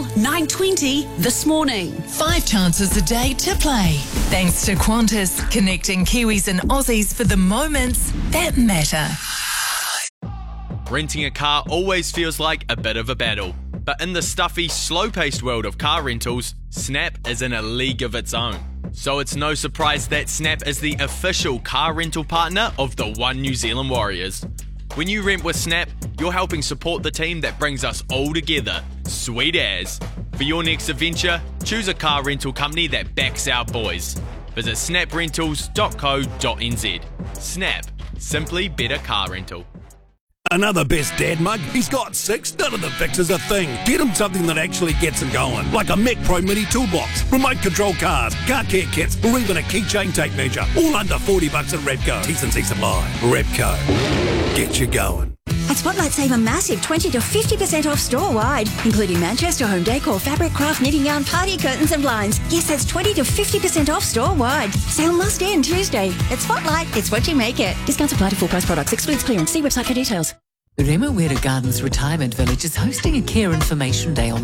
9:20 this morning. 5 chances a day to play. Thanks to Qantas, connecting Kiwis and Aussies for the moments that matter. Renting a car always feels like a bit of a battle. But in the stuffy, slow-paced world of car rentals, Snap is in a league of its own. So it's no surprise that Snap is the official car rental partner of the One New Zealand Warriors. When you rent with Snap, you're helping support the team that brings us all together. Sweet as. For your next adventure, choose a car rental company that backs our boys. Visit snaprentals.co.nz. Snap. Simply better car rental. Another best dad mug? He's got 6. None of the fixes a thing. Get him something that actually gets him going. Like a Mac Pro Mini toolbox, remote control cars, car care kits, or even a keychain tape measure. All under $40 at Repco. T&C supply. Repco. Get you going. At Spotlight, save a massive 20 to 50% off store-wide, including Manchester home decor, fabric, craft, knitting yarn, party curtains and blinds. Yes, that's 20 to 50% off store-wide. Sale must end Tuesday. At Spotlight, it's what you make it. Discounts apply to full-price products. Excludes clearance. See website for details. Remuera Gardens Retirement Village is hosting a care information day on